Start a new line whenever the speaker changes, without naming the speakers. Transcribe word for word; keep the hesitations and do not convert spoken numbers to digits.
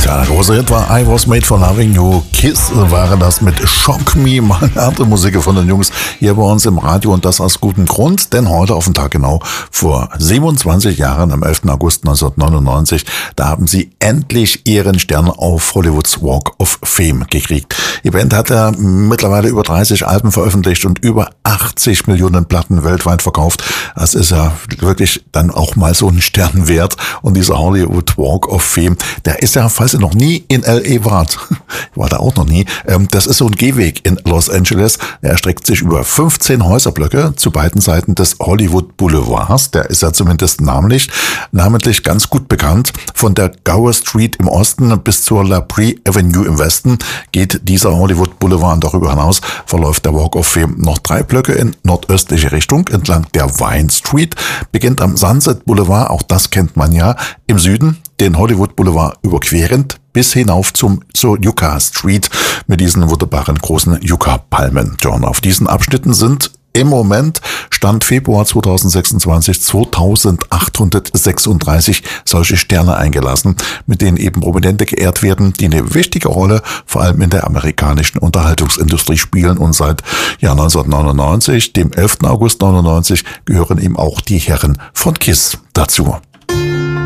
Ja, der große Hit war I Was Made for Loving You. Kiss waren das mit Shock Me, mal andere Musik von den Jungs hier bei uns im Radio, und das aus gutem Grund, denn heute auf den Tag genau vor siebenundzwanzig Jahren, am elften August neunzehnhundertneunundneunzig, da haben sie endlich ihren Stern auf Hollywoods Walk of Fame gekriegt. Die Band hat ja mittlerweile über dreißig Alben veröffentlicht und über achtzig Millionen Platten weltweit verkauft. Das ist ja wirklich dann auch mal so ein Stern wert, und dieser Hollywood Walk of Fame, der ist ja, falls ihr noch nie in L A wart, ich war da auch noch nie, das ist so ein Gehweg in Los Angeles. Er erstreckt sich über fünfzehn Häuserblöcke zu beiden Seiten des Hollywood Boulevards. Der ist ja zumindest namentlich, namentlich ganz gut bekannt. Von der Gower Street im Osten bis zur La Brea Avenue im Westen geht dieser Hollywood Boulevard, und darüber hinaus verläuft der Walk of Fame noch drei Blöcke in nordöstliche Richtung entlang der Vine Street, beginnt am Sunset Boulevard, auch das kennt man ja, im Süden den Hollywood Boulevard überquerend bis hinauf zum, zur Yucca Street mit diesen wunderbaren großen Yucca-Palmen. John, auf diesen Abschnitten sind im Moment, Stand Februar zweitausendsechsundzwanzig, zweitausendachthundertsechsunddreißig solche Sterne eingelassen, mit denen eben Prominente geehrt werden, die eine wichtige Rolle vor allem in der amerikanischen Unterhaltungsindustrie spielen. Und seit Jahr neunzehnhundertneunundneunzig, dem elften August neunundneunzig, gehören eben auch die Herren von Kiss dazu.